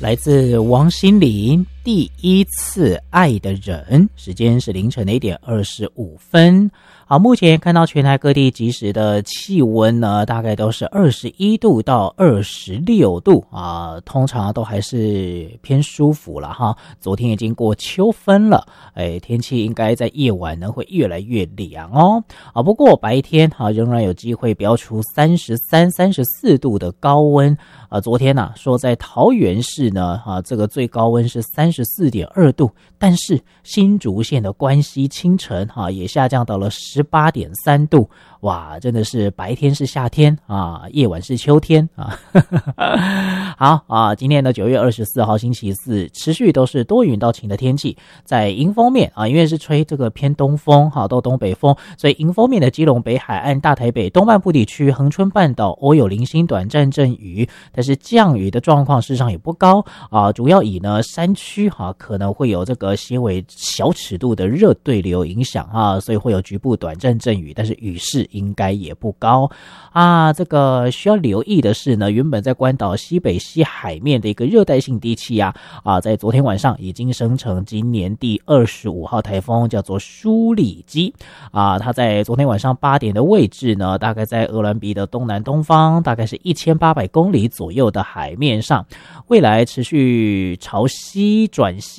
来自王心凌第一次爱的人，时间是凌晨的1点25分。好，目前看到全台各地即时的气温呢，大概都是21度到26度啊，通常都还是偏舒服了哈。昨天已经过秋分了，天气应该在夜晚呢会越来越凉哦。啊，不过白天仍然有机会飙出33、34度的高温。昨天说在桃园市呢，这个最高温是34.2度，但是新竹县的关西清晨也下降到了18.3度。哇，真的是白天是夏天啊，夜晚是秋天啊。好今天的9月24号星期四，持续都是多云到晴的天气。在迎风面因为是吹这个偏东风到东北风，所以迎风面的基隆北海岸、大台北东半部地区、恒春半岛偶有零星短暂阵雨，但是降雨的状况事实上也不高主要以呢山区可能会有这个些微小尺度的热对流影响所以会有局部短暂阵雨，但是雨势应该也不高这个需要留意的是呢，原本在关岛西北西海面的一个热带性低气压在昨天晚上已经生成今年第25号台风，叫做舒里基它在昨天晚上8点的位置呢，大概在鹅銮鼻的东南东方，大概是1800公里左右的海面上，未来持续朝西转西